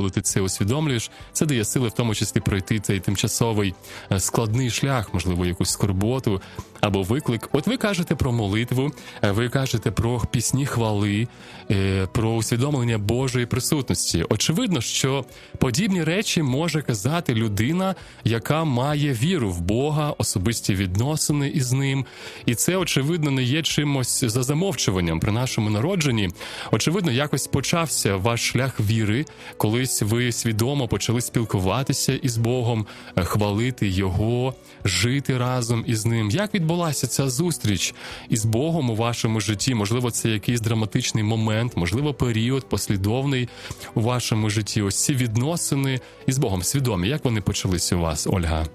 коли ти це усвідомлюєш, це дає сили в тому числі пройти цей тимчасовий складний шлях, можливо, якусь скорботу або виклик. От ви кажете про молитву, ви кажете про пісні хвали, про усвідомлення Божої присутності. Очевидно, що подібні речі може казати людина, яка має віру в Бога, особисті відносини із Ним. І це, очевидно, не є чимось за замовчуванням при нашому народженні. Очевидно, якось почався ваш шлях віри, колись ви свідомо почали спілкуватися із Богом, хвалити Його, жити разом із Ним. Як відбулася ця зустріч із Богом у вашому житті? Можливо, це якийсь драматичний момент, можливо, період послідовний у вашому житті. Ось ці відносини із Богом свідомі. Як вони почалися у вас, Ольга?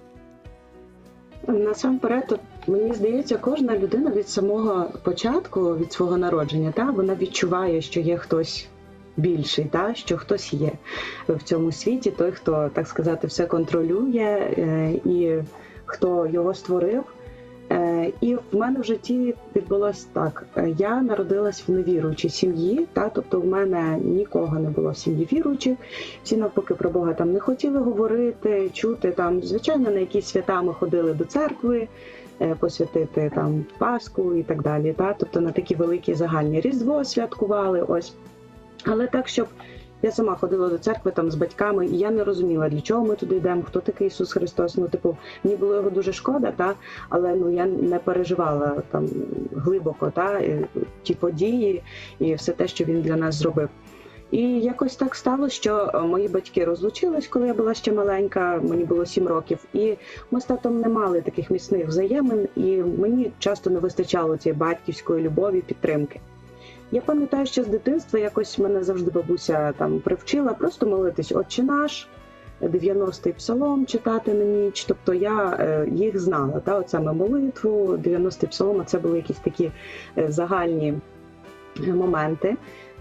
Насамперед, мені здається, кожна людина від самого початку, від свого народження, вона відчуває, що є хтось більший, що хтось є в цьому світі, той, хто, так сказати, все контролює і хто його створив. І в мене в житті відбулося так. Я народилась в невіруючій сім'ї, тобто в мене нікого не було в сім'ї віруючих. Всі навпаки про Бога там не хотіли говорити, чути. Звичайно, на якісь свята ми ходили до церкви, посвятити Пасху і так далі. Тобто на такі великі загальні Різдво святкували. Ось. Але так, щоб я сама ходила до церкви з батьками, і я не розуміла, для чого ми туди йдемо, хто такий Ісус Христос. Мені було його дуже шкода, але я не переживала глибоко ті події і все те, що він для нас зробив. І якось так сталося, що мої батьки розлучились, коли я була ще маленька, мені було 7 років, і ми з татом не мали таких міцних взаємин, і мені часто не вистачало цієї батьківської любові, підтримки. Я пам'ятаю, що з дитинства якось мене завжди бабуся привчила просто молитись «Отче наш», 90-й псалом читати на ніч, тобто я їх знала, от саме молитву, 90-й псалом, це були якісь такі загальні моменти,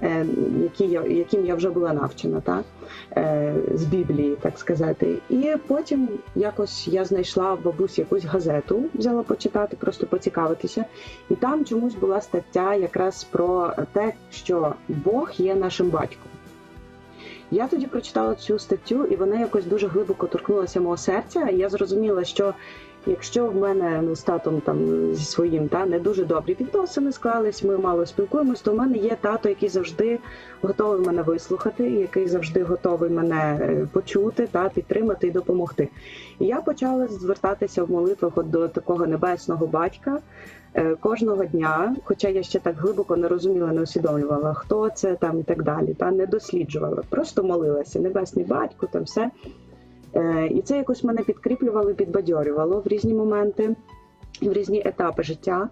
яким я вже була навчена, з Біблії, так сказати. І потім якось я знайшла в бабусі якусь газету, взяла почитати, просто поцікавитися. І там чомусь була стаття якраз про те, що Бог є нашим батьком. Я тоді прочитала цю статтю, і вона якось дуже глибоко торкнулася мого серця. І я зрозуміла, що якщо в мене з татом зі своїм не дуже добрі відносини склались, ми мало спілкуємось, то в мене є тато, який завжди готовий мене вислухати, який завжди готовий мене почути, підтримати і допомогти. І я почала звертатися в молитвах до такого небесного батька кожного дня, хоча я ще так глибоко не розуміла, не усвідомлювала, хто це і так далі, не досліджувала, просто молилася, небесний батько, все. І це якось мене підкріплювало, підбадьорювало в різні моменти, в різні етапи життя.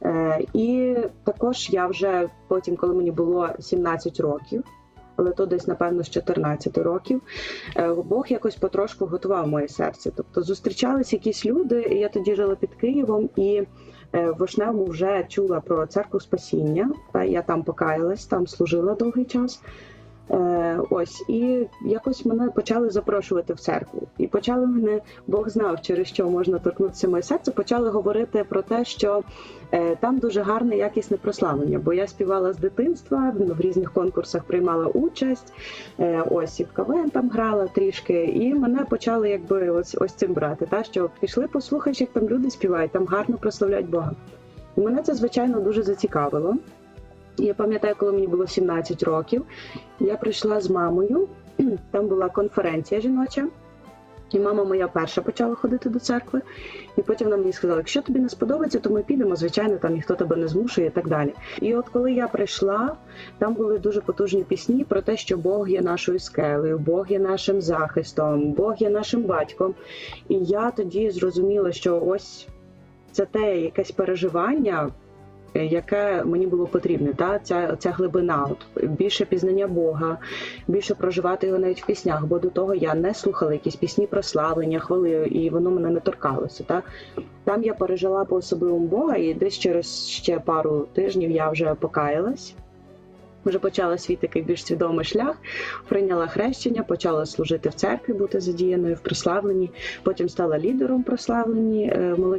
І також я вже потім, коли мені було 17 років, але то десь, напевно, з 14 років, Бог якось потрошку готував моє серце. Тобто зустрічались якісь люди, і я тоді жила під Києвом, і в Вишневому вже чула про церкву спасіння. Я там покаялась, там служила довгий час. Ось, і якось мене почали запрошувати в церкву. І почали мене, Бог знав, через що можна торкнутися моє серце, почали говорити про те, що там дуже гарне, якісне прославлення. Бо я співала з дитинства, в різних конкурсах приймала участь, ось і в КВН там грала трішки, і мене почали ось цим брати, що пішли послухаєш, як там люди співають, там гарно прославляють Бога. І мене це, звичайно, дуже зацікавило. Я пам'ятаю, коли мені було 17 років, я прийшла з мамою, там була конференція жіноча, і мама моя перша почала ходити до церкви, і потім вона мені сказала, якщо тобі не сподобається, то ми підемо, звичайно, там ніхто тебе не змушує і так далі. І от коли я прийшла, там були дуже потужні пісні про те, що Бог є нашою скелею, Бог є нашим захистом, Бог є нашим батьком. І я тоді зрозуміла, що ось це те якесь переживання, яке мені було потрібне, ця глибина, більше пізнання Бога, більше проживати його навіть в піснях, бо до того я не слухала якісь пісні прославлення, хвали, і воно мене не торкалося. Там я пережила по-особливому Бога, і десь через ще пару тижнів я вже покаялась, вже почала свій такий більш свідомий шлях, прийняла хрещення, почала служити в церкві, бути задіяною в прославленні, потім стала лідером прославленні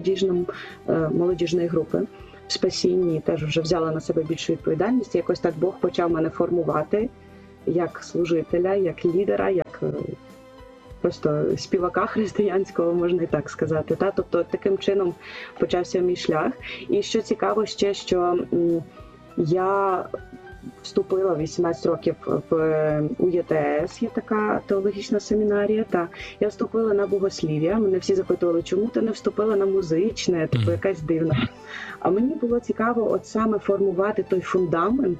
молодіжної групи. В спасінні теж вже взяла на себе більшу відповідальність. Якось так Бог почав мене формувати як служителя, як лідера, як просто співака християнського, можна і так сказати. Та? Тобто таким чином почався мій шлях. І що цікаво ще, що я вступила в 18 років в УЄТС, є така теологічна семінарія, та я вступила на богослів'я. Мене всі запитували, чому ти не вступила на музичне, типу якась дивна. А мені було цікаво от саме формувати той фундамент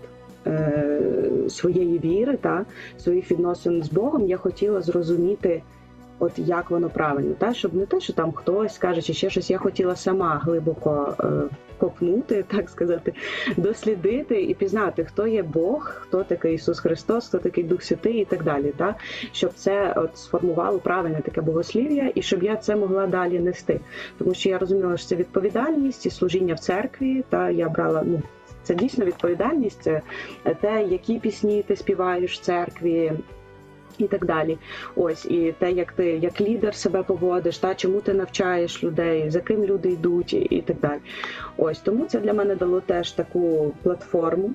своєї віри, та своїх відносин з Богом. Я хотіла зрозуміти, от як воно правильно, та щоб не те, що там хтось скаже, чи ще щось, я хотіла сама глибоко копнути, так сказати, дослідити і пізнати, хто є Бог, хто такий Ісус Христос, хто такий Дух Святий і так далі, та щоб це от сформувало правильне таке богослів'я і щоб я це могла далі нести, тому що я розуміла, що це відповідальність і служіння в церкві, та я брала, це дійсно відповідальність, це те, які пісні ти співаєш в церкві, і так далі. Ось, і те, як ти, як лідер себе поводиш, та чому ти навчаєш людей, за ким люди йдуть, і так далі. Ось, тому це для мене дало теж таку платформу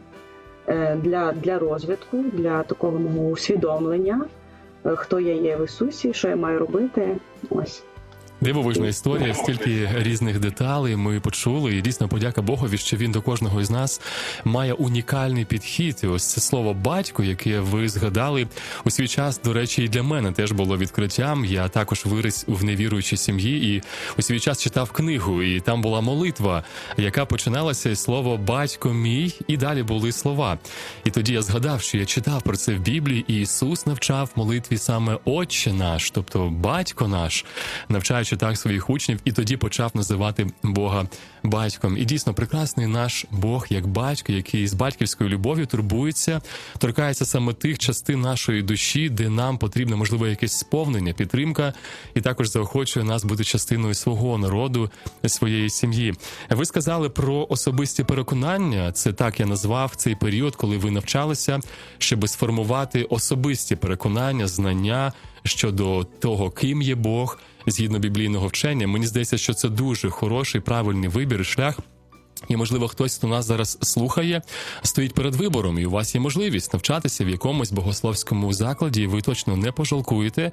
для розвитку, для такого мого усвідомлення, хто я є в Ісусі, що я маю робити. Ось. Дивовижна історія, стільки різних деталей ми почули, і дійсно подяка Богові, що він до кожного із нас має унікальний підхід. І ось це слово «батько», яке ви згадали, у свій час, до речі, і для мене теж було відкриттям. Я також виріс в невіруючій сім'ї і у свій час читав книгу, і там була молитва, яка починалася із слова «батько мій», і далі були слова. І тоді я згадав, що я читав про це в Біблії, і Ісус навчав молитві саме «Отче наш», тобто «батько наш», навчаючи так своїх учнів, і тоді почав називати Бога батьком. І дійсно прекрасний наш Бог як батько, який з батьківською любов'ю турбується, торкається саме тих частин нашої душі, де нам потрібно, можливо, якесь сповнення, підтримка, і також заохочує нас бути частиною свого народу, своєї сім'ї. Ви сказали про особисті переконання, це так я назвав цей період, коли ви навчалися, щоб сформувати особисті переконання, знання щодо того, ким є Бог, згідно біблійного вчення. Мені здається, що це дуже хороший, правильний вибір і шлях. І, можливо, хтось, хто нас зараз слухає, стоїть перед вибором, і у вас є можливість навчатися в якомусь богословському закладі, і ви точно не пожалкуєте,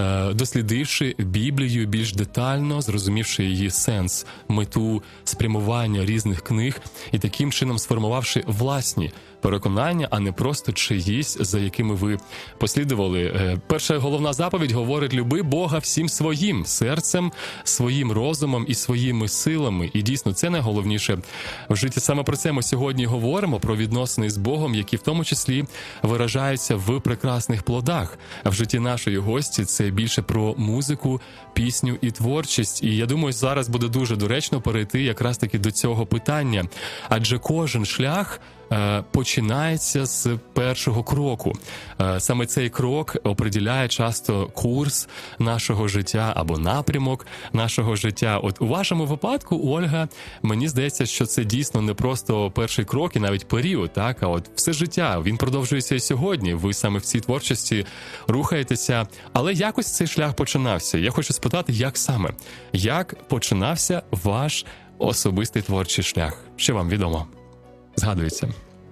дослідивши Біблію більш детально, зрозумівши її сенс, мету, спрямування різних книг, і таким чином сформувавши власні переконання, а не просто чиїсь, за якими ви послідували. Перша головна заповідь говорить: люби Бога всім своїм серцем, своїм розумом і своїми силами. І дійсно, це найголовніше в житті. Саме про це ми сьогодні говоримо, про відносини з Богом, які в тому числі виражаються в прекрасних плодах. А в житті нашої гості це більше про музику, пісню і творчість. І я думаю, зараз буде дуже доречно перейти якраз таки до цього питання. Адже кожен шлях починається з першого кроку. Саме цей крок определяє часто курс нашого життя або напрямок нашого життя. От у вашому випадку, Ольга, мені здається, що це дійсно не просто перший крок і навіть період, так, а от все життя, він продовжується і сьогодні. Ви саме в цій творчості рухаєтеся. Але якось цей шлях починався. Я хочу спитати, як саме? Як починався ваш особистий творчий шлях? Що вам відомо? Згадується?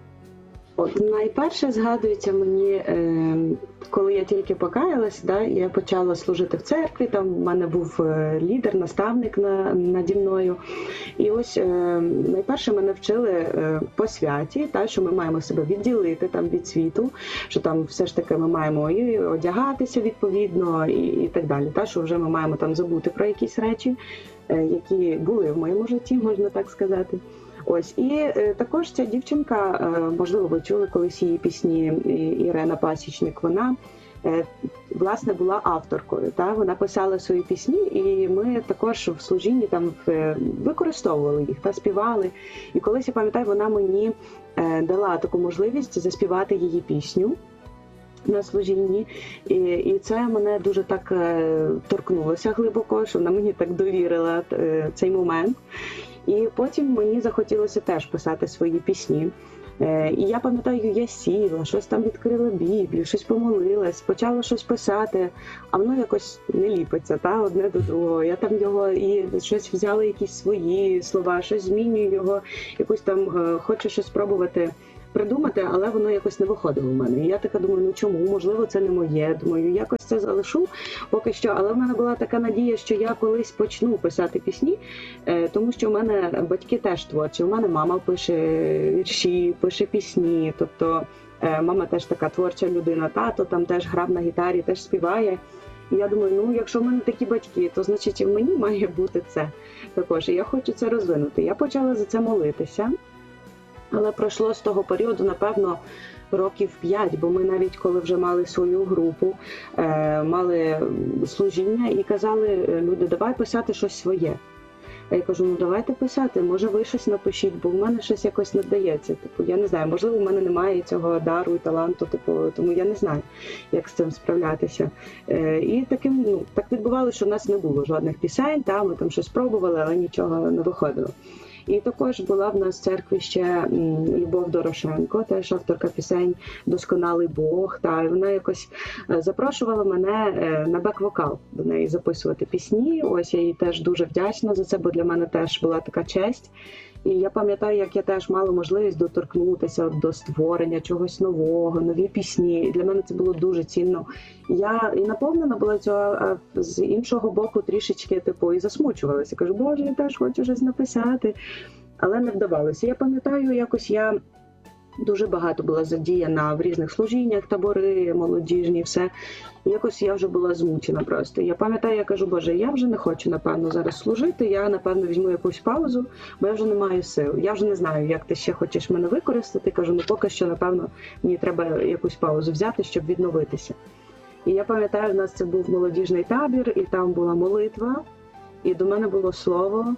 От найперше згадується мені, коли я тільки покаялась, да, я почала служити в церкві, там в мене був лідер, наставник наді мною. І ось найперше мене вчили по святі, та, що ми маємо себе відділити там від світу, що там все ж таки ми маємо і одягатися відповідно і так далі, та, що вже ми маємо там забути про якісь речі, які були в моєму житті, можна так сказати. Ось, і також ця дівчинка, можливо, ви чули колись її пісні, Ірена Пасічник, вона, власне, була авторкою, та? Вона писала свої пісні, і ми також в служінні там використовували їх, та співали. І колись, я пам'ятаю, вона мені дала таку можливість заспівати її пісню на служінні, і це мене дуже так торкнулося глибоко, що вона мені так довірила цей момент. І потім мені захотілося теж писати свої пісні. І я пам'ятаю, я сіла, щось там відкрила Біблію, щось помолилась, почала щось писати, а воно якось не ліпиться, та, одне до другого. Я там його і щось взяла, якісь свої слова, щось змінюю його, якусь там хочу щось спробувати придумати, але воно якось не виходило в мене. І я така думаю, ну чому? Можливо, це не моє. Думаю, якось це залишу поки що. Але в мене була така надія, що я колись почну писати пісні, тому що в мене батьки теж творчі. У мене мама пише вірші, пише пісні. Тобто мама теж така творча людина, тато там теж грав на гітарі, теж співає. І я думаю, ну якщо в мене такі батьки, то значить і в мені має бути це також. І я хочу це розвинути. Я почала за це молитися. Але пройшло з того періоду, напевно, років 5, бо ми навіть коли вже мали свою групу, мали служіння і казали люди, давай писати щось своє. А я кажу, ну давайте писати, може ви щось напишіть, бо в мене щось якось не вдається. Типу, я не знаю, можливо, в мене немає цього дару і таланту, типу, тому я не знаю, як з цим справлятися. І таким, так відбувалося, що в нас не було жодних пісень, ми там щось пробували, але нічого не виходило. І також була в нас в церкві ще Любов Дорошенко, теж авторка пісень «Досконалий Бог». І вона якось запрошувала мене на бек-вокал до неї записувати пісні. Ось я їй теж дуже вдячна за це, бо для мене теж була така честь. І я пам'ятаю, як я теж мала можливість доторкнутися до створення чогось нового, нові пісні. І для мене це було дуже цінно. Я і наповнена була цього, а з іншого боку трішечки і засмучувалася. Кажу, Боже, я теж хочу щось написати. Але не вдавалося. Я пам'ятаю, якось я дуже багато була задіяна в різних служіннях, табори, молодіжні, все. І якось я вже була змучена просто. Я пам'ятаю, я кажу, Боже, я вже не хочу, напевно, зараз служити, я, напевно, візьму якусь паузу, бо я вже не маю сил. Я вже не знаю, як ти ще хочеш мене використати. Кажу, ну поки що, напевно, мені треба якусь паузу взяти, щоб відновитися. І я пам'ятаю, в нас це був молодіжний табір, і там була молитва, і до мене було слово,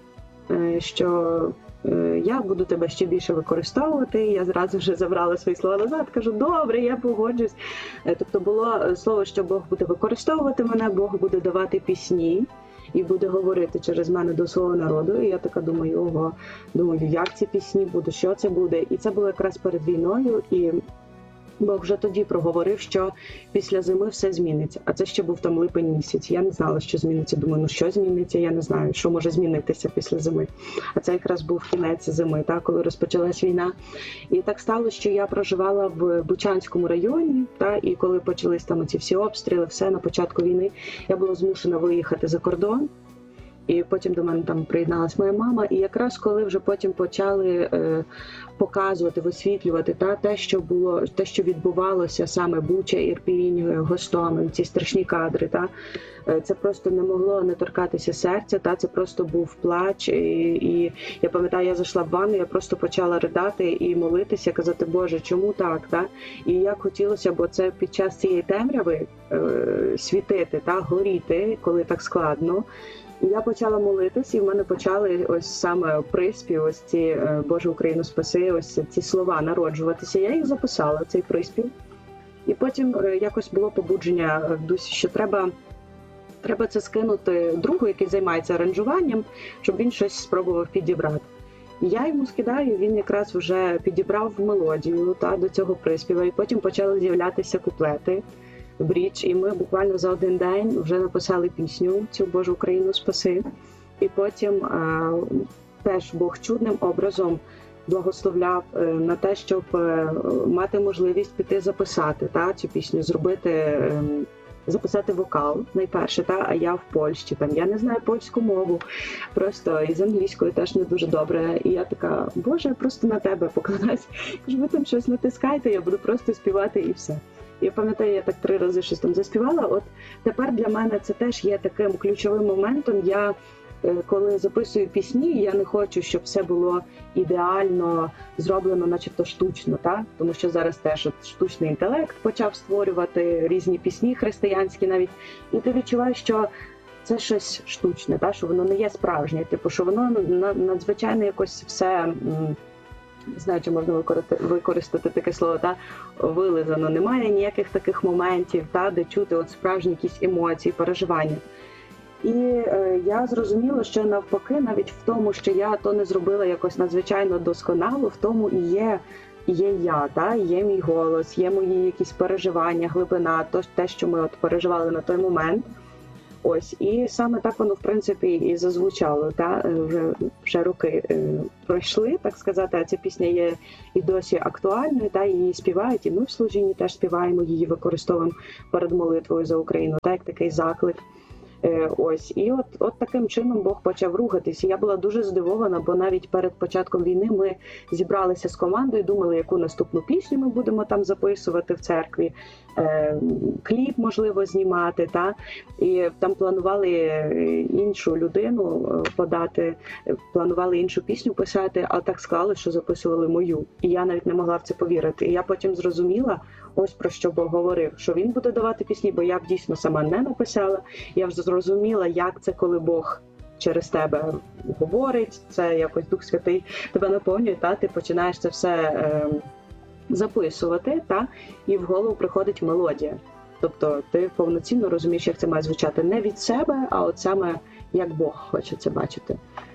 що я буду тебе ще більше використовувати. Я зразу вже забрала свої слова назад, кажу, добре, я погоджусь. Тобто було слово, що Бог буде використовувати мене, Бог буде давати пісні і буде говорити через мене до свого народу. І я така думаю, ого, як ці пісні будуть, що це буде. І це було якраз перед війною, і Бог вже тоді проговорив, що після зими все зміниться. А це ще був там липень місяць. Я не знала, що зміниться. Думаю, ну що зміниться, я не знаю, що може змінитися після зими. А це якраз був кінець зими, коли розпочалась війна. І так сталося, що я проживала в Бучанському районі, і коли почались там ці всі обстріли, все на початку війни, я була змушена виїхати за кордон. І потім до мене там приєдналась моя мама. І якраз коли вже потім почали показувати, висвітлювати те, що було, те, що відбувалося саме Буча, Ірпінь, Гостомель, ці страшні кадри, це просто не могло не торкатися серця, це просто був плач. І я пам'ятаю, я зайшла в ванну, я просто почала ридати і молитися, казати, Боже, чому так? І як хотілося, бо це під час цієї темряви світити, горіти, коли так складно. І я почала молитись, і в мене почали ось саме приспів, ось ці «Боже, Україну спаси», ось ці слова народжуватися. Я їх записала, цей приспів. І потім якось було побудження в дусі, що треба це скинути другу, який займається аранжуванням, щоб він щось спробував підібрати. І я йому скидаю, він якраз вже підібрав мелодію до цього приспіва, і потім почали з'являтися куплети. Брідж, і ми буквально за один день вже написали пісню цю «Боже, Україну спаси». І потім теж Бог чудним образом благословляв на те, щоб мати можливість піти записати цю пісню, записати вокал найперше, а я в Польщі, я не знаю польську мову, просто і з англійською теж не дуже добре. І я така, Боже, я просто на тебе покладаюсь. Кажу, ви там щось натискайте, я буду просто співати і все. Я пам'ятаю, я так 3 рази щось там заспівала. От тепер для мене це теж є таким ключовим моментом. Я, коли записую пісні, я не хочу, щоб все було ідеально зроблено, начебто штучно, тому що зараз теж штучний інтелект почав створювати різні пісні християнські навіть. І ти відчуваєш, що це щось штучне, що воно не є справжнє, що воно надзвичайно якось все... Не знаю, чи можна використати таке слово, вилизано. Немає ніяких таких моментів, де чути справжні якісь емоції, переживання. І я зрозуміла, що навпаки, навіть в тому, що я то не зробила якось надзвичайно досконало, в тому і є я, є мій голос, є мої якісь переживання, глибина, те, що ми переживали на той момент. Ось, і саме так воно, в принципі, і зазвучало. Вже роки пройшли, так сказати, а ця пісня є і досі актуальною, її співають, і ми в служінні теж співаємо, її використовуємо перед молитвою за Україну, як такий заклик. Ось, і от таким чином Бог почав рухатись. І я була дуже здивована, бо навіть перед початком війни ми зібралися з командою, думали, яку наступну пісню ми будемо там записувати в церкві, кліп, можливо, знімати, і там планували іншу людину подати, планували іншу пісню писати, а так склали, що записували мою. І я навіть не могла в це повірити. І я потім зрозуміла, ось про що Бог говорив, що він буде давати пісні, бо я б дійсно сама не написала. Я вже зрозуміла, як це, коли Бог через тебе говорить, це якось Дух Святий тебе наповнює, ти починаєш це все записувати, і в голову приходить мелодія. Тобто ти повноцінно розумієш, як це має звучати не від себе, а от саме як Бог хоче це бачити.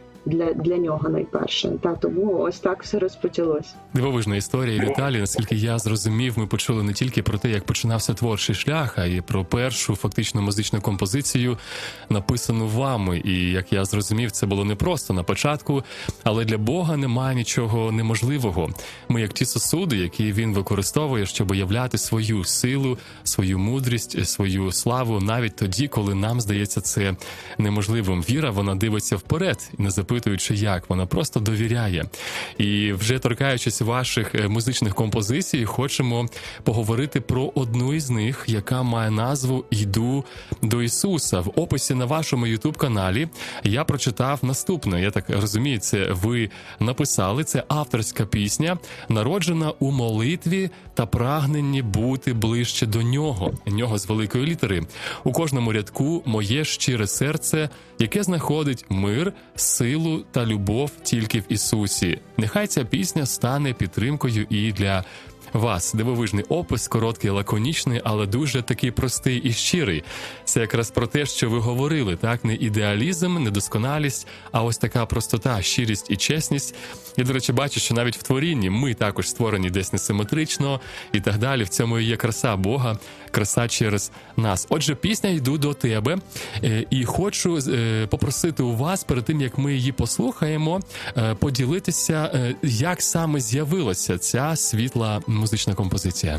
Для нього найперше. Тому ось так все розпочалось. Дивовижна історія. Віталій, наскільки я зрозумів, ми почули не тільки про те, як починався творчий шлях, а й про першу фактично музичну композицію, написану вами. І, як я зрозумів, це було не просто на початку, але для Бога немає нічого неможливого. Ми як ті сосуди, які він використовує, щоб являти свою силу, свою мудрість, свою славу, навіть тоді, коли нам здається це неможливим. Віра, вона дивиться вперед і не запитуючи як, вона просто довіряє. І вже торкаючись ваших музичних композицій, хочемо поговорити про одну із них, яка має назву «Йду до Ісуса». В описі на вашому YouTube-каналі я прочитав наступне. Я так розумію, це ви написали. Це авторська пісня, народжена у молитві та прагненні бути ближче до Нього з великої літери. У кожному рядку моє щире серце, яке знаходить мир, силу та любов тільки в Ісусі. Нехай ця пісня стане підтримкою і для вас. Дивовижний опис, короткий, лаконічний, але дуже такий простий і щирий. Це якраз про те, що ви говорили, не ідеалізм, недосконалість, а ось така простота, щирість і чесність. Я, до речі, бачу, що навіть в творінні ми також створені десь несиметрично і так далі. В цьому і є краса Бога, краса через нас. Отже, пісня «Йду до тебе». І хочу попросити у вас, перед тим, як ми її послухаємо, поділитися, як саме з'явилася ця світла музична композиція.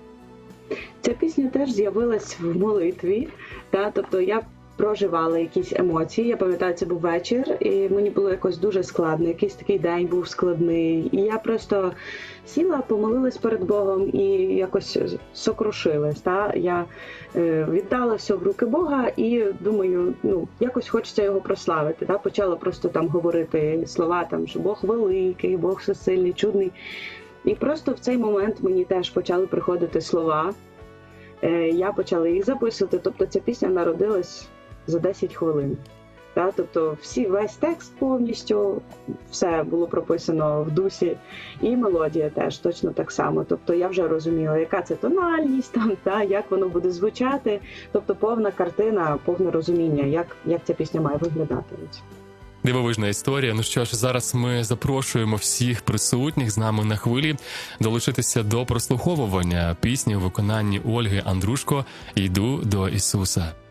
Ця пісня теж з'явилась в молитві, тобто я проживала якісь емоції. Я пам'ятаю, це був вечір, і мені було якось дуже складно, якийсь такий день був складний. І я просто сіла, помолилась перед Богом і якось сокрушилась. Я віддала все в руки Бога і думаю, якось хочеться його прославити. Почала просто там говорити слова, що Бог великий, Бог всесильний, чудний. І просто в цей момент мені теж почали приходити слова. Я почала їх записувати, тобто ця пісня народилась за 10 хвилин. Тобто весь текст повністю, все було прописано в дусі, і мелодія теж точно так само. Тобто я вже розуміла, яка це тональність, як воно буде звучати, тобто повна картина, повне розуміння, як ця пісня має виглядати. Дивовижна історія. Ну що ж, зараз ми запрошуємо всіх присутніх з нами на хвилі долучитися до прослуховування пісні у виконанні Ольги Андрушко «Йду до Ісуса».